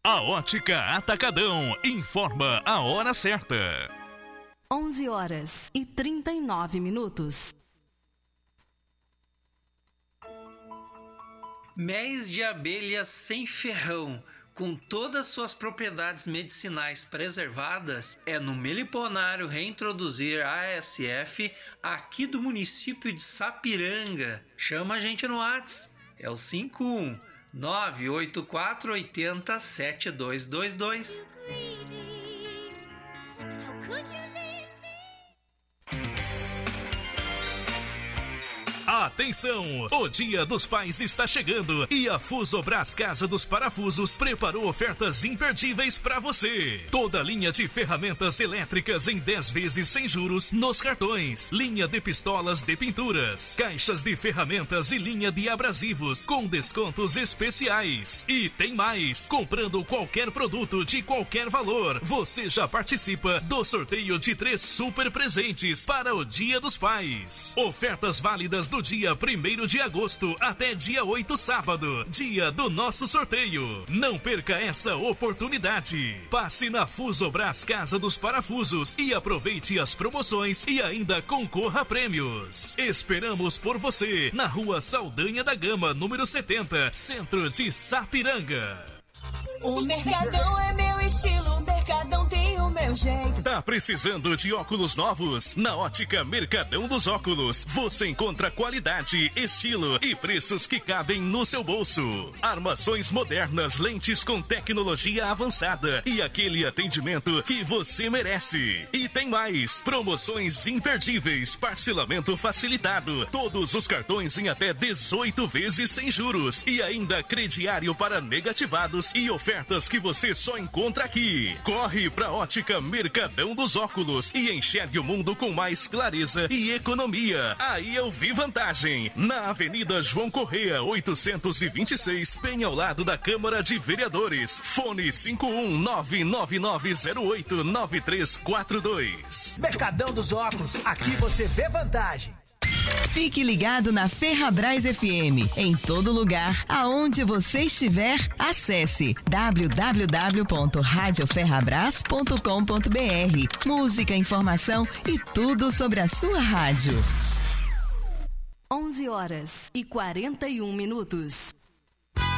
A Ótica Atacadão informa a hora certa. 11h39. Méis de abelhas sem ferrão, com todas suas propriedades medicinais preservadas, é no Meliponário reintroduzir a ASF aqui do município de Sapiranga. Chama a gente no WhatsApp, é o 51984807222. Atenção! O Dia dos Pais está chegando e a Fusobras Casa dos Parafusos preparou ofertas imperdíveis para você. Toda linha de ferramentas elétricas em 10 vezes sem juros nos cartões. Linha de pistolas de pinturas, caixas de ferramentas e linha de abrasivos com descontos especiais. E tem mais! Comprando qualquer produto de qualquer valor, você já participa do sorteio de 3 super presentes para o Dia dos Pais. Ofertas válidas do dia 1º de agosto até dia 8 sábado, dia do nosso sorteio. Não perca essa oportunidade. Passe na Fusobras Casa dos Parafusos e aproveite as promoções e ainda concorra a prêmios. Esperamos por você na Rua Saldanha da Gama, número 70, centro de Sapiranga. O Mercadão é meu estilo, o Mercadão tem o meu jeito. Tá precisando de óculos novos? Na Ótica Mercadão dos Óculos, você encontra qualidade, estilo e preços que cabem no seu bolso. Armações modernas, lentes com tecnologia avançada e aquele atendimento que você merece. E tem mais, promoções imperdíveis, parcelamento facilitado, todos os cartões em até 18 vezes sem juros e ainda crediário para negativados e ofertas que você só encontra aqui. Corre pra Ótica Mercadão dos Óculos e enxergue o mundo com mais clareza e economia. Aí eu vi vantagem. Na Avenida João Correia, 826, bem ao lado da Câmara de Vereadores. Fone 51999089342. Mercadão dos Óculos, aqui você vê vantagem. Fique ligado na Ferrabras FM. Em todo lugar, aonde você estiver, acesse www.radioferrabras.com.br. Música, informação e tudo sobre a sua rádio. 11h41.